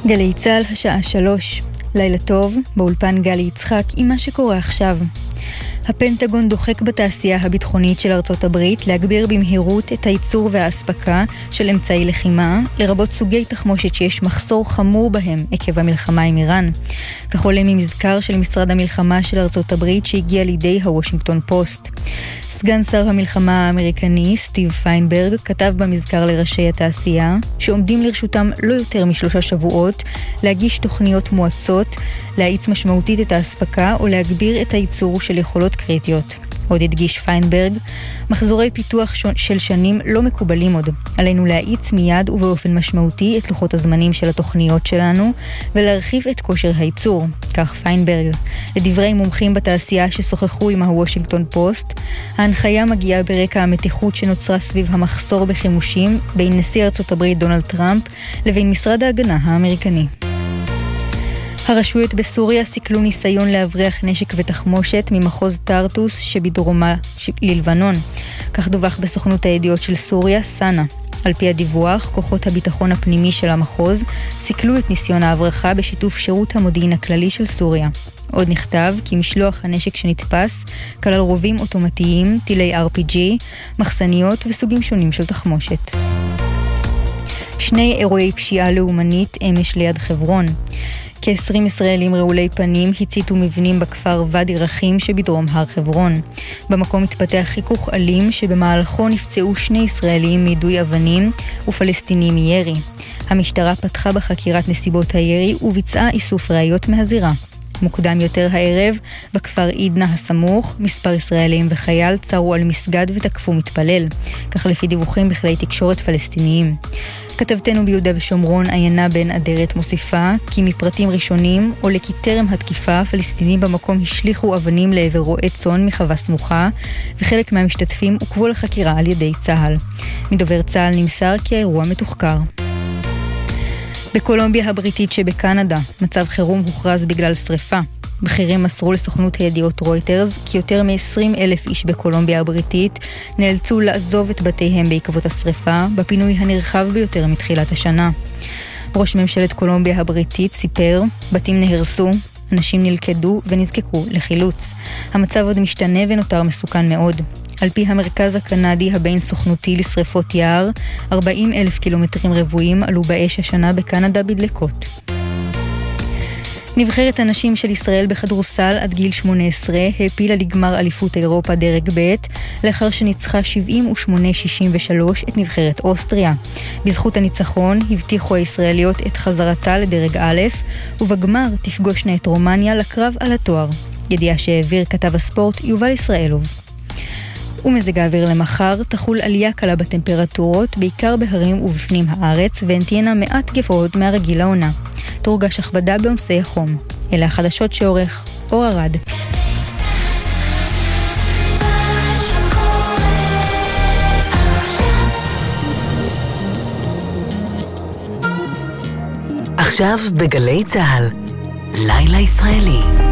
גלי צהל, השעה 3. לילה טוב, באולפן גלי יצחק עם מה שקורה עכשיו. הפנטגון דוחק בתעשייה הביטחונית של ארצות הברית להגביר במהירות את הייצור והאספקה של אמצעי לחימה, לרבות סוגי תחמושת שיש מחסור חמור בהם עקב המלחמה עם איראן. כך עולה ממזכר של משרד המלחמה של ארצות הברית שהגיע לידי הוושינגטון פוסט. סגן שר המלחמה האמריקני סטיב פיינברג כתב במזכר לראשי התעשייה שעומדים לרשותם לא יותר מ3 שבועות להגיש תוכניות מואצות, להאיץ משמעותית את האספקה או להגביר את הייצור של יכולות קריטיות. עוד הדגיש פיינברג, מחזורי פיתוח של שנים לא מקובלים עוד. עלינו להאיץ מיד ובאופן משמעותי את לוחות הזמנים של התוכניות שלנו ולהרחיב את כושר הייצור. כך פיינברג. לדברי מומחים בתעשייה ששוחחו עם הוושינגטון פוסט, ההנחיה מגיעה ברקע המתיחות שנוצרה סביב המחסור בחימושים בין נשיא ארצות הברית דונלד טראמפ לבין משרד ההגנה האמריקני. הרשויות בסוריה סיכלו ניסיון להבריח נשק ותחמושת ממחוז טרטוס שבדרומה ללבנון. כך דווח בסוכנות הידיעות של סוריה, סאנה. על פי הדיווח, כוחות הביטחון הפנימי של המחוז סיכלו את ניסיון ההברחה בשיתוף שירות המודיעין הכללי של סוריה. עוד נכתב כי משלוח הנשק שנתפס כלל רובים אוטומטיים, טילי RPG, מחסניות וסוגים שונים של תחמושת. 2 אירועי פשיעה לאומנית אמש ליד חברון. כ-20 ישראלים רעולי פנים הציתו מבנים בכפר ואדי רחים שבדרום הר חברון. במקום התפתח חיכוך אלים שבמהלכו נפצעו 2 ישראלים מיידוי אבנים ופלסטינים מירי. המשטרה פתחה בחקירת נסיבות הירי וביצעה איסוף ראיות מהזירה. מוקדם יותר הערב, בכפר עידנה הסמוך, מספר ישראלים וחייל צרו על מסגד ותקפו מתפלל. כך לפי דיווחים בכלי תקשורת פלסטיניים. כתבתנו ביהודה ושומרון עיינה בן אדרת מוסיפה כי מפרטים ראשונים עולה כי טרם התקיפה הפלסטינים במקום השליחו אבנים לעבר רועי צאן מחווה סמוכה וחלק מהמשתתפים עוכבו לחקירה על ידי צה"ל. מדובר צה"ל נמסר כי האירוע מתוחקר. בקולומביה הבריטית שבקנדה מצב חירום הוכרז בגלל שריפה. בכירים מסרו לסוכנות הידיעות רויטרס כי יותר מ-20,000 איש בקולומביה הבריטית נאלצו לעזוב את בתיהם בעקבות השריפה בפינוי הנרחב ביותר מתחילת השנה. ראש ממשלת קולומביה הבריטית סיפר, בתים נהרסו, אנשים נלכדו ונזקקו לחילוץ. המצב עוד משתנה ונותר מסוכן מאוד. על פי המרכז הקנדי הבין סוכנותי לשריפות יער, 40,000 קילומטרים רבועים עלו באש השנה בקנדה בדלקות. נבחרת הנשים של ישראל בכדורסל עד גיל 18 העפילה לגמר אליפות אירופה דרג ב' לאחר שניצחה 78-63 את נבחרת אוסטריה. בזכות הניצחון הבטיחו הישראליות את חזרתה לדרג א' ובגמר תפגושנה את רומניה לקרב על התואר. ידיעה שהעביר כתב הספורט יובל ישראלוב. ומזג האוויר למחר תחול עלייה קלה בטמפרטורות בעיקר בהרים ובפנים הארץ והן תהיינה מעט גבוהות מהרגיל לעונה. תורגש הכבדה בעומסי החום. אלה החדשות שעורך אור ארד. עכשיו בגלי צהל, לילה ישראלי.